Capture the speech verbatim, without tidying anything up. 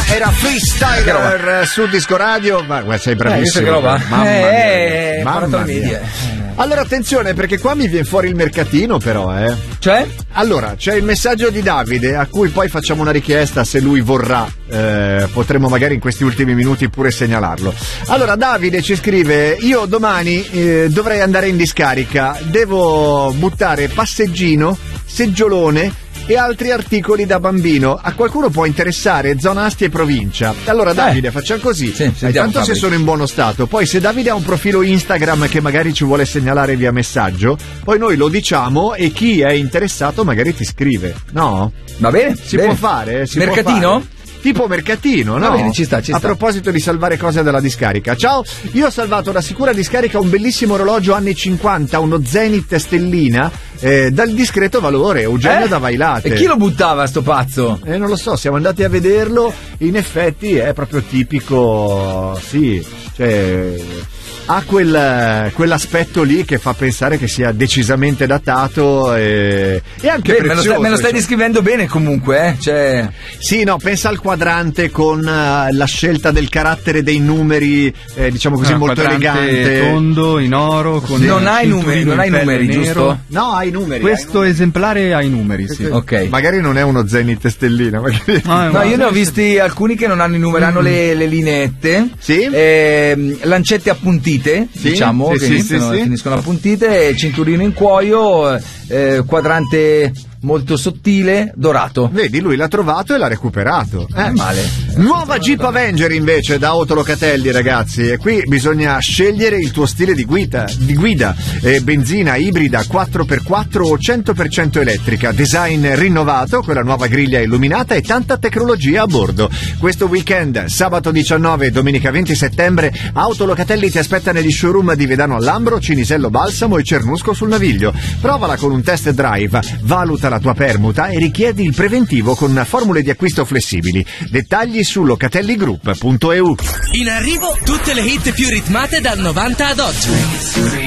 era Freestyler su Disco Radio. Ma guarda, sei bravissimo. Eh, che roba. Mamma eh, mia. Mamma mia. Allora attenzione, perché qua mi viene fuori il mercatino però, eh. Cioè? Allora, c'è il messaggio di Davide a cui poi facciamo una richiesta se lui vorrà, eh, potremo magari in questi ultimi minuti pure segnalarlo. Allora Davide ci scrive: io domani eh, dovrei andare in discarica, devo buttare passeggino, seggiolone e altri articoli da bambino. A qualcuno può interessare? Zona Asti e provincia. Allora Davide, eh. facciamo così, sì, tanto se sono in buono stato, poi se Davide ha un profilo Instagram che magari ci vuole segnalare via messaggio, poi noi lo diciamo e chi è interessato magari ti scrive. No? Va bene? Si bene. può fare? Si Mercatino? Può fare. Tipo mercatino, no? Va bene, ci sta, ci sta. A proposito di salvare cose dalla discarica. Ciao, io ho salvato da sicura discarica un bellissimo orologio anni cinquanta, uno Zenith stellina, eh, dal discreto valore, Eugenio eh? da Vailate. E chi lo buttava sto pazzo? Eh, non lo so, siamo andati a vederlo, in effetti è proprio tipico, sì, cioè... ha quel, quell'aspetto lì che fa pensare che sia decisamente datato e, e anche Beh, prezioso. Me lo stai, me lo stai cioè. descrivendo bene comunque, eh? Cioè... Sì, no, pensa al quadrante con uh, la scelta del carattere dei numeri, eh, diciamo così, ah, molto elegante. Tondo, in oro, con non hai numeri, non hai numeri, nero. Giusto? No, hai numeri. Questo hai numeri. esemplare ha i numeri, sì. Ok. Magari non è uno Zenith stellina. Magari... No, no, io ne ho visti alcuni che non hanno i numeri, mm. hanno le, le lineette, sì? eh, lancette appuntite, sì? diciamo. Sì, che sì, iniziano, sì, finiscono appuntite, cinturino in cuoio, eh, quadrante molto sottile, dorato. Vedi, lui l'ha trovato e l'ha recuperato. Eh, male. Nuova Jeep Avenger invece da Autolocatelli, ragazzi. E qui bisogna scegliere il tuo stile di guida, di guida. Eh, benzina, ibrida, quattro per quattro o cento per cento elettrica. Design rinnovato con la nuova griglia illuminata e tanta tecnologia a bordo. Questo weekend, sabato diciannove e domenica venti settembre, Autolocatelli ti aspetta negli showroom di Vedano al Lambro, Cinisello Balsamo e Cernusco sul Naviglio. Provala con un test drive, valuta la tua permuta e richiedi il preventivo con formule di acquisto flessibili. Dettagli su locatelligroup punto e u. In arrivo tutte le hit più ritmate dal novanta ad oggi.